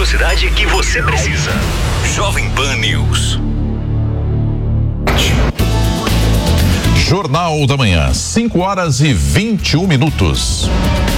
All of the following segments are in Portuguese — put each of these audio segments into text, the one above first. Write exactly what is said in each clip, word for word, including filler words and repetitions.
velocidade que você precisa. Jovem Pan News. Jornal da Manhã, cinco horas e vinte e um minutos.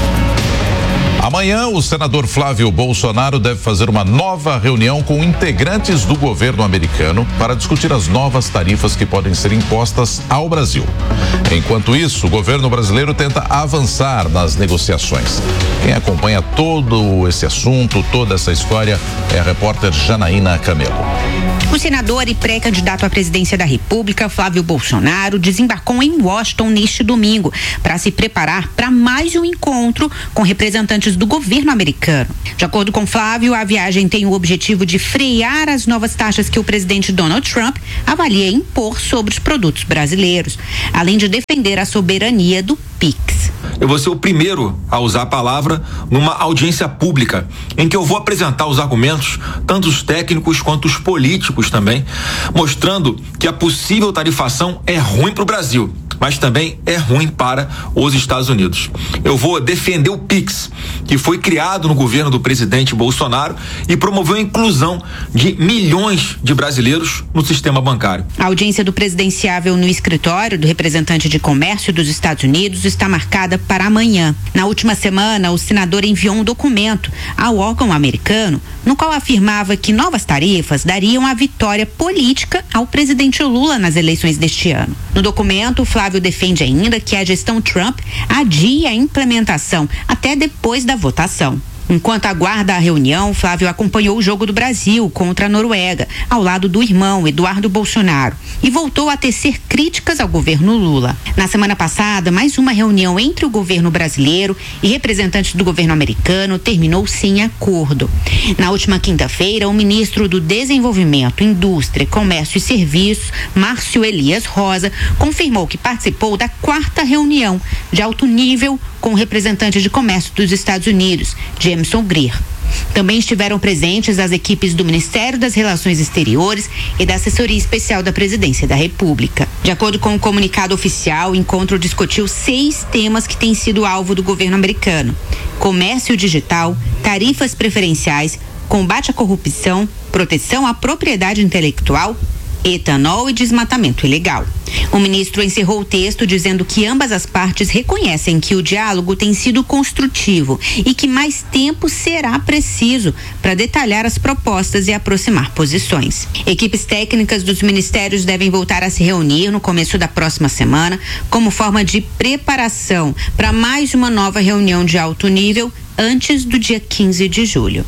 Amanhã, o senador Flávio Bolsonaro deve fazer uma nova reunião com integrantes do governo americano para discutir as novas tarifas que podem ser impostas ao Brasil. Enquanto isso, o governo brasileiro tenta avançar nas negociações. Quem acompanha todo esse assunto, toda essa história, é a repórter Janaína Camelo. O senador e pré-candidato à presidência da República, Flávio Bolsonaro, desembarcou em Washington neste domingo para se preparar para mais um encontro com representantes do governo americano. De acordo com Flávio, a viagem tem o objetivo de frear as novas taxas que o presidente Donald Trump avalia impor sobre os produtos brasileiros, além de defender a soberania do Pix. Eu vou ser o primeiro a usar a palavra numa audiência pública, em que eu vou apresentar os argumentos, tanto os técnicos quanto os políticos também, mostrando que a possível tarifação é ruim para o Brasil, mas também é ruim para os Estados Unidos. Eu vou defender o Pix, que foi criado no governo do presidente Bolsonaro e promoveu a inclusão de milhões de brasileiros no sistema bancário. A audiência do presidenciável no escritório do representante de comércio dos Estados Unidos está marcada para amanhã. Na última semana, o senador enviou um documento ao órgão americano no qual afirmava que novas tarifas dariam a vitória política ao presidente Lula nas eleições deste ano. No documento, Flávio defende ainda que a gestão Trump adie a implementação até depois da votação. Enquanto aguarda a reunião, Flávio acompanhou o jogo do Brasil contra a Noruega, ao lado do irmão Eduardo Bolsonaro, e voltou a tecer críticas ao governo Lula. Na semana passada, mais uma reunião entre o governo brasileiro e representantes do governo americano terminou sem acordo. Na última quinta-feira, o ministro do Desenvolvimento, Indústria, Comércio e Serviços, Márcio Elias Rosa, confirmou que participou da quarta reunião de alto nível com o representante de comércio dos Estados Unidos, Jameson Greer. Também estiveram presentes as equipes do Ministério das Relações Exteriores e da Assessoria Especial da Presidência da República. De acordo com o comunicado oficial, o encontro discutiu seis temas que têm sido alvo do governo americano: comércio digital, tarifas preferenciais, combate à corrupção, proteção à propriedade intelectual, etanol e desmatamento ilegal. O ministro encerrou o texto dizendo que ambas as partes reconhecem que o diálogo tem sido construtivo e que mais tempo será preciso para detalhar as propostas e aproximar posições. Equipes técnicas dos ministérios devem voltar a se reunir no começo da próxima semana como forma de preparação para mais uma nova reunião de alto nível antes do dia quinze de julho.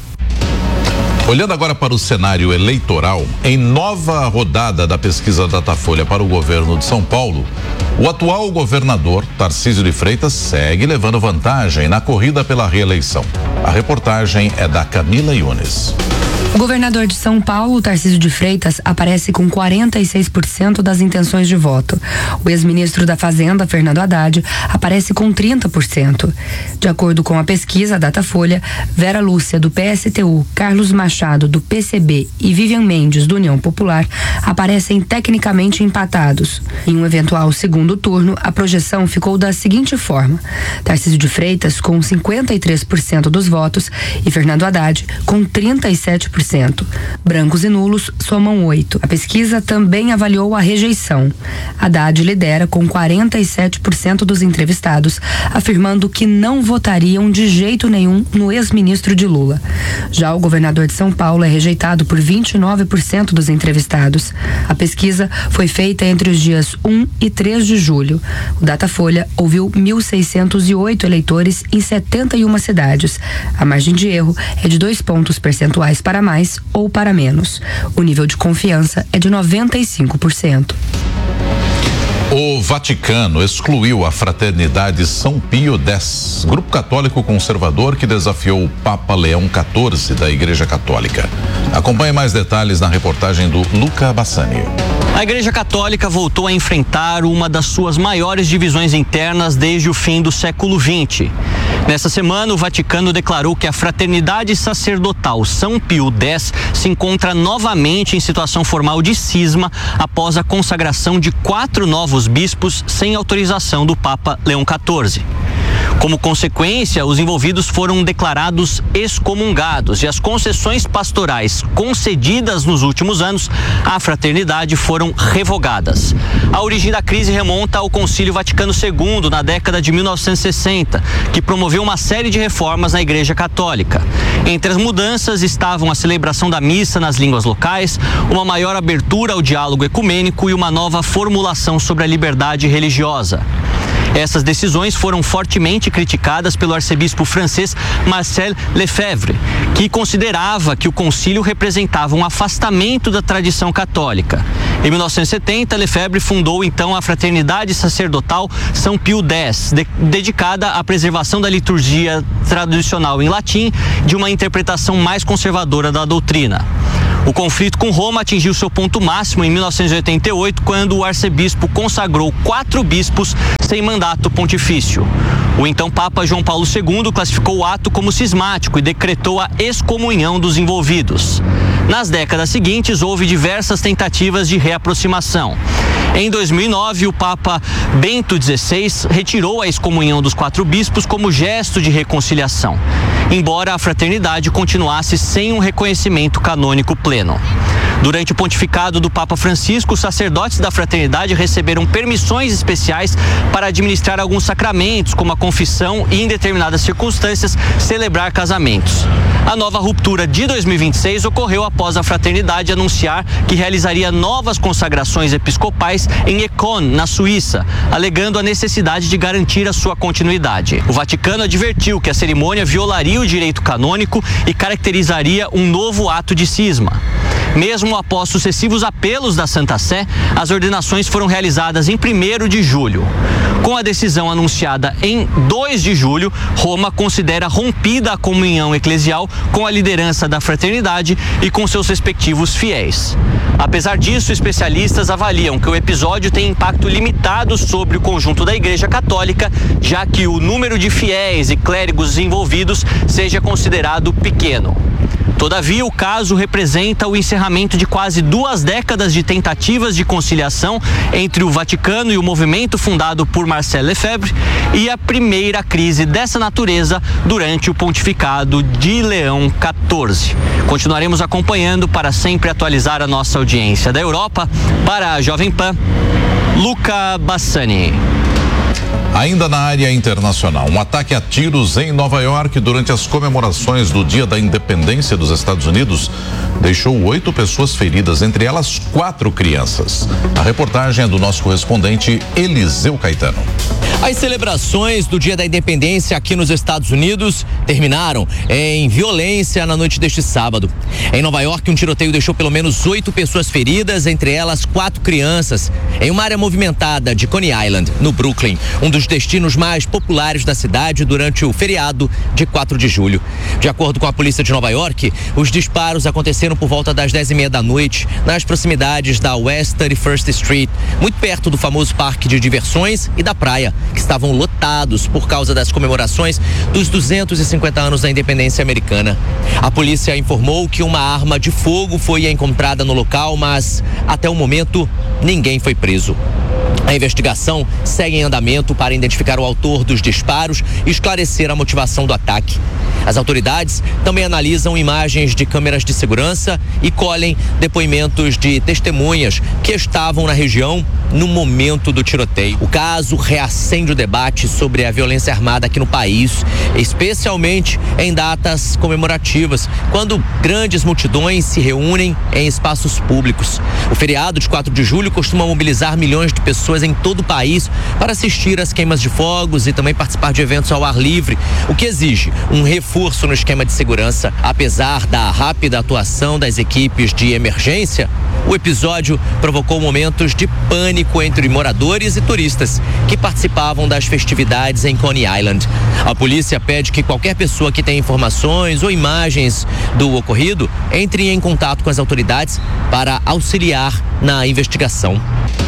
Olhando agora para o cenário eleitoral, em nova rodada da pesquisa Datafolha para o governo de São Paulo, o atual governador, Tarcísio de Freitas, segue levando vantagem na corrida pela reeleição. A reportagem é da Camila Yunes. O governador de São Paulo, Tarcísio de Freitas, aparece com quarenta e seis por cento das intenções de voto. O ex-ministro da Fazenda, Fernando Haddad, aparece com trinta por cento. De acordo com a pesquisa Datafolha, Vera Lúcia, do P S T U, Carlos Machado, do P C B e Vivian Mendes, do União Popular, aparecem tecnicamente empatados. Em um eventual segundo turno, a projeção ficou da seguinte forma: Tarcísio de Freitas com cinquenta e três por cento dos votos e Fernando Haddad com trinta e sete por cento. Brancos e nulos somam oito. A pesquisa também avaliou a rejeição. Haddad lidera com quarenta e sete por cento dos entrevistados, afirmando que não votariam de jeito nenhum no ex-ministro de Lula. Já o governador de São Paulo é rejeitado por vinte e nove por cento dos entrevistados. A pesquisa foi feita entre os dias um e três de julho. O Datafolha ouviu mil seiscentos e oito eleitores em setenta e uma cidades. A margem de erro é de dois pontos percentuais para mais ou para menos. O nível de confiança é de noventa e cinco por cento. O Vaticano excluiu a Fraternidade São Pio X, grupo católico conservador que desafiou o Papa Leão quatorze da Igreja Católica. Acompanhe mais detalhes na reportagem do Luca Bassani. A Igreja Católica voltou a enfrentar uma das suas maiores divisões internas desde o fim do século vinte. Nessa semana, o Vaticano declarou que a Fraternidade Sacerdotal São Pio X se encontra novamente em situação formal de cisma após a consagração de quatro novos bispos sem autorização do Papa Leão quatorze. Como consequência, os envolvidos foram declarados excomungados e as concessões pastorais concedidas nos últimos anos à fraternidade foram revogadas. A origem da crise remonta ao Concílio Vaticano segundo, na década de mil novecentos e sessenta, que promoveu uma série de reformas na Igreja Católica. Entre as mudanças estavam a celebração da missa nas línguas locais, uma maior abertura ao diálogo ecumênico e uma nova formulação sobre a liberdade religiosa. Essas decisões foram fortemente criticadas pelo arcebispo francês Marcel Lefebvre, que considerava que o concílio representava um afastamento da tradição católica. Em mil novecentos e setenta, Lefebvre fundou então a Fraternidade Sacerdotal São Pio X, de, dedicada à preservação da liturgia tradicional em latim, de uma interpretação mais conservadora da doutrina. O conflito com Roma atingiu seu ponto máximo em mil novecentos e oitenta e oito, quando o arcebispo consagrou quatro bispos sem mandato pontifício. O então Papa João Paulo segundo classificou o ato como cismático e decretou a excomunhão dos envolvidos. Nas décadas seguintes, houve diversas tentativas de reaproximação. Em dois mil e nove, o Papa Bento dezesseis retirou a excomunhão dos quatro bispos como gesto de reconciliação, embora a fraternidade continuasse sem um reconhecimento canônico pleno. Durante o pontificado do Papa Francisco, os sacerdotes da fraternidade receberam permissões especiais para administrar alguns sacramentos, como a confissão e, em determinadas circunstâncias, celebrar casamentos. A nova ruptura de dois mil e vinte e seis ocorreu após a fraternidade anunciar que realizaria novas consagrações episcopais em Econ, na Suíça, alegando a necessidade de garantir a sua continuidade. O Vaticano advertiu que a cerimônia violaria o direito canônico e caracterizaria um novo ato de cisma. Mesmo após sucessivos apelos da Santa Sé, as ordenações foram realizadas em primeiro de julho. Com a decisão anunciada em dois de julho, Roma considera rompida a comunhão eclesial com a liderança da fraternidade e com seus respectivos fiéis. Apesar disso, especialistas avaliam que o episódio tem impacto limitado sobre o conjunto da Igreja Católica, já que o número de fiéis e clérigos envolvidos seja considerado pequeno. Todavia, o caso representa o encerramento de quase duas décadas de tentativas de conciliação entre o Vaticano e o movimento fundado por Marcel Lefebvre e a primeira crise dessa natureza durante o pontificado de Leão quatorze. Continuaremos acompanhando para sempre atualizar a nossa audiência da Europa. Para a Jovem Pan, Luca Bassani. Ainda na área internacional, um ataque a tiros em Nova York durante as comemorações do Dia da Independência dos Estados Unidos deixou oito pessoas feridas, entre elas quatro crianças. A reportagem é do nosso correspondente Eliseu Caetano. As celebrações do Dia da Independência aqui nos Estados Unidos terminaram em violência na noite deste sábado. Em Nova York, um tiroteio deixou pelo menos oito pessoas feridas, entre elas quatro crianças, em uma área movimentada de Coney Island, no Brooklyn, um dos destinos mais populares da cidade durante o feriado de quatro de julho. De acordo com a polícia de Nova York, os disparos aconteceram por volta das dez e meia da noite, nas proximidades da West trinta e first Street, muito perto do famoso parque de diversões e da praia, que estavam lotados por causa das comemorações dos duzentos e cinquenta anos da independência americana. A polícia informou que uma arma de fogo foi encontrada no local, mas até o momento ninguém foi preso. A investigação segue em andamento para identificar o autor dos disparos e esclarecer a motivação do ataque. As autoridades também analisam imagens de câmeras de segurança e colhem depoimentos de testemunhas que estavam na região no momento do tiroteio. O caso reacende o debate sobre a violência armada aqui no país, especialmente em datas comemorativas, quando grandes multidões se reúnem em espaços públicos. O feriado de quatro de julho costuma mobilizar milhões de pessoas em todo o país para assistir às queimas de fogos e também participar de eventos ao ar livre, o que exige um reforço no esquema de segurança. Apesar da rápida atuação das equipes de emergência, o episódio provocou momentos de pânico entre moradores e turistas que participavam das festividades em Coney Island. A polícia pede que qualquer pessoa que tenha informações ou imagens do ocorrido entre em contato com as autoridades para auxiliar na investigação.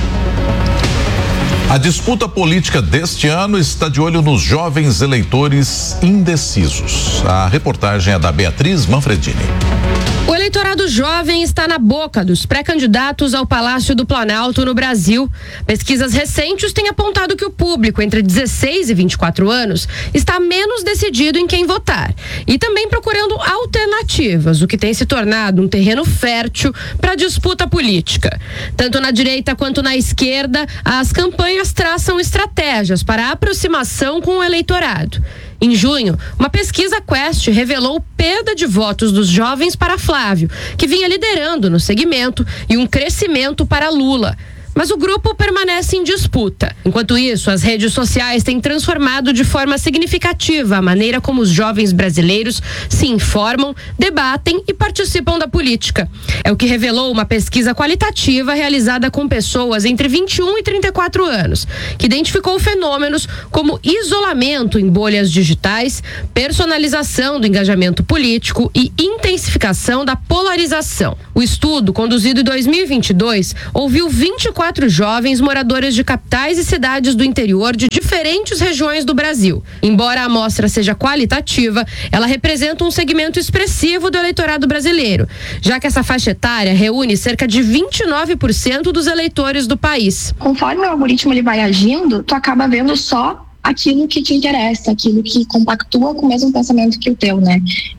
A disputa política deste ano está de olho nos jovens eleitores indecisos. A reportagem é da Beatriz Manfredini. O eleitorado jovem está na boca dos pré-candidatos ao Palácio do Planalto no Brasil. Pesquisas recentes têm apontado que o público entre dezesseis e vinte e quatro anos está menos decidido em quem votar e também procurando alternativas, o que tem se tornado um terreno fértil para a disputa política. Tanto na direita quanto na esquerda, as campanhas traçam estratégias para a aproximação com o eleitorado. Em junho, uma pesquisa Quest revelou perda de votos dos jovens para Flávio, que vinha liderando no segmento, e um crescimento para Lula. Mas o grupo permanece em disputa. Enquanto isso, as redes sociais têm transformado de forma significativa a maneira como os jovens brasileiros se informam, debatem e participam da política. É o que revelou uma pesquisa qualitativa realizada com pessoas entre vinte e um e trinta e quatro anos, que identificou fenômenos como isolamento em bolhas digitais, personalização do engajamento político e intensificação da polarização. O estudo, conduzido em dois mil e vinte e dois, ouviu vinte e quatro jovens moradores de capitais e cidades do interior de diferentes regiões do Brasil. Embora a amostra seja qualitativa, ela representa um segmento expressivo do eleitorado brasileiro, já que essa faixa etária reúne cerca de vinte e nove por cento dos eleitores do país. Conforme o algoritmo ele vai agindo, tu acaba vendo só aquilo que te interessa, aquilo que compactua com o mesmo pensamento que o teu, né?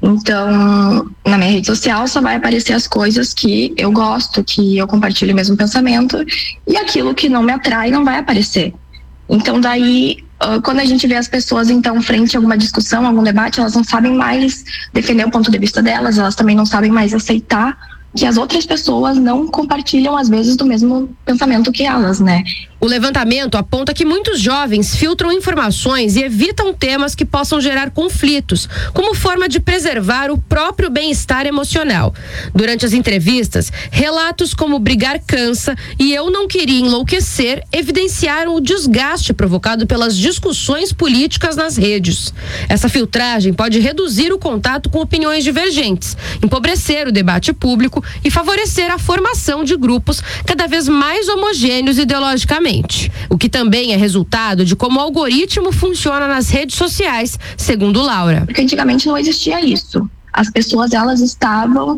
Então, na minha rede social só vai aparecer as coisas que eu gosto, que eu compartilho o mesmo pensamento, e aquilo que não me atrai não vai aparecer. Então, daí, quando a gente vê as pessoas, então, frente a alguma discussão, algum debate, elas não sabem mais defender o ponto de vista delas, elas também não sabem mais aceitar que as outras pessoas não compartilham, às vezes, do mesmo pensamento que elas, né? O levantamento aponta que muitos jovens filtram informações e evitam temas que possam gerar conflitos, como forma de preservar o próprio bem-estar emocional. Durante as entrevistas, relatos como brigar cansa e eu não queria enlouquecer evidenciaram o desgaste provocado pelas discussões políticas nas redes. Essa filtragem pode reduzir o contato com opiniões divergentes, empobrecer o debate público e favorecer a formação de grupos cada vez mais homogêneos ideologicamente. O que também é resultado de como o algoritmo funciona nas redes sociais, segundo Laura. Porque antigamente não existia isso. As pessoas, elas estavam,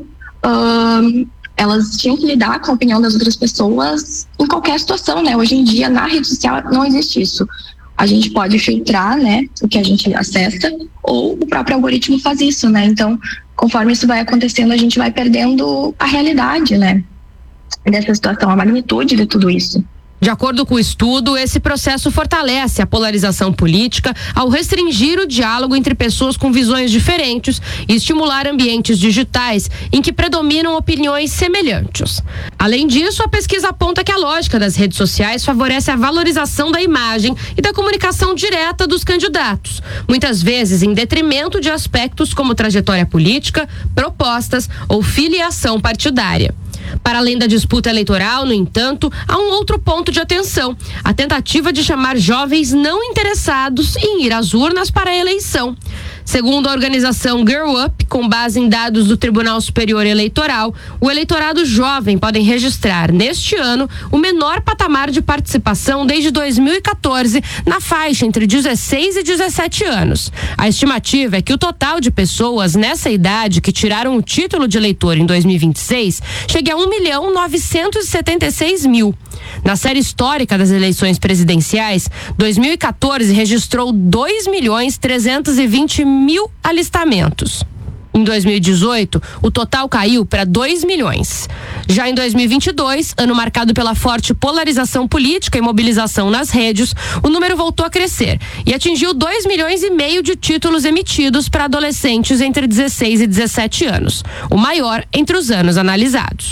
hum, elas tinham que lidar com a opinião das outras pessoas em qualquer situação, né? Hoje em dia, na rede social, não existe isso. A gente pode filtrar, né, o que a gente acessa, ou o próprio algoritmo faz isso, né? Então, conforme isso vai acontecendo, a gente vai perdendo a realidade, né, dessa situação, a magnitude de tudo isso. De acordo com o estudo, esse processo fortalece a polarização política ao restringir o diálogo entre pessoas com visões diferentes e estimular ambientes digitais em que predominam opiniões semelhantes. Além disso, a pesquisa aponta que a lógica das redes sociais favorece a valorização da imagem e da comunicação direta dos candidatos, muitas vezes em detrimento de aspectos como trajetória política, propostas ou filiação partidária. Para além da disputa eleitoral, no entanto, há um outro ponto de atenção: a tentativa de chamar jovens não interessados em ir às urnas para a eleição. Segundo a organização Girl Up, com base em dados do Tribunal Superior Eleitoral, o eleitorado jovem pode registrar, neste ano, o menor patamar de participação desde dois mil e quatorze, na faixa entre dezesseis e dezessete anos. A estimativa é que o total de pessoas nessa idade que tiraram o título de eleitor em dois mil e vinte e seis chegue a um milhão novecentos e setenta e seis mil. Na série histórica das eleições presidenciais, dois mil e quatorze registrou dois milhões trezentos e vinte mil alistamentos. Em dois mil e dezoito, o total caiu para dois milhões. Já em dois mil e vinte e dois, ano marcado pela forte polarização política e mobilização nas redes, o número voltou a crescer e atingiu dois milhões e meio de títulos emitidos para adolescentes entre dezesseis e dezessete anos, o maior entre os anos analisados.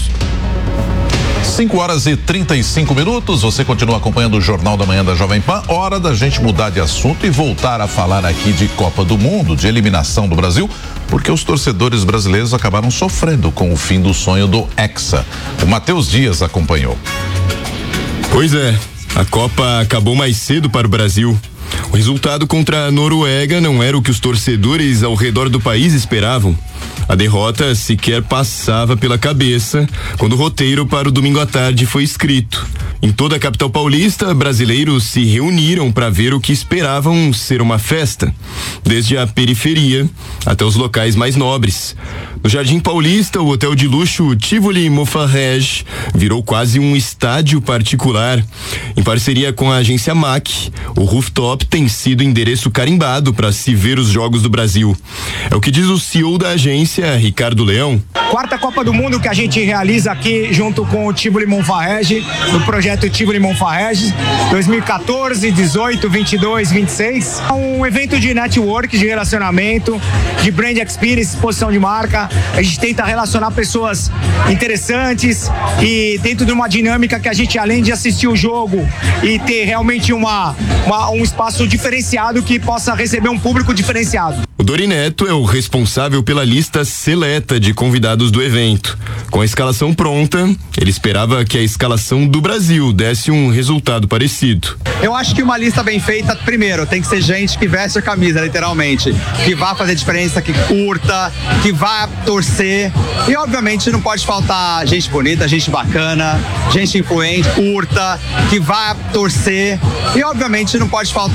cinco horas e trinta e cinco minutos, você continua acompanhando o Jornal da Manhã da Jovem Pan. Hora da gente mudar de assunto e voltar a falar aqui de Copa do Mundo, de eliminação do Brasil, porque os torcedores brasileiros acabaram sofrendo com o fim do sonho do Hexa. O Matheus Dias acompanhou. Pois é, a Copa acabou mais cedo para o Brasil. O resultado contra a Noruega não era o que os torcedores ao redor do país esperavam. A derrota sequer passava pela cabeça quando o roteiro para o domingo à tarde foi escrito. Em toda a capital paulista, brasileiros se reuniram para ver o que esperavam ser uma festa, desde a periferia até os locais mais nobres. No Jardim Paulista, o hotel de luxo Tivoli Mofarrege virou quase um estádio particular. Em parceria com a agência M A C, o rooftop tem sido endereço carimbado para se ver os Jogos do Brasil. É o que diz o C E O da agência, Ricardo Leão. Quarta Copa do Mundo que a gente realiza aqui junto com o Tivoli Mofarrege, no projeto Tivoli Mofarrege, dois mil e quatorze, dezoito, vinte e dois, vinte e seis. É um evento de network, de relacionamento, de brand experience, exposição de marca. A gente tenta relacionar pessoas interessantes e dentro de uma dinâmica que a gente, além de assistir o jogo e ter realmente uma, uma um espaço diferenciado que possa receber um público diferenciado. O Dori Neto é o responsável pela lista seleta de convidados do evento. Com a escalação pronta, ele esperava que a escalação do Brasil desse um resultado parecido. Eu acho que uma lista bem feita, primeiro, tem que ser gente que veste a camisa, literalmente, que vá fazer diferença, que curta, que vá torcer. E, obviamente, não pode faltar gente bonita, gente bacana, gente influente, curta, que vá torcer. E, obviamente, não pode faltar